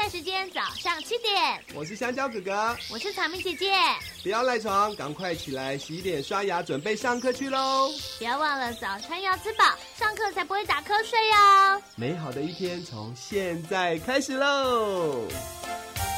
在时间早上7点， 我是香蕉哥哥， 我是草莓姐姐。 不要赖床，赶快起来洗脸刷牙，准备上课去咯。 不要忘了早餐要吃饱，上课才不会打瞌睡哟。 美好的一天从现在开始咯。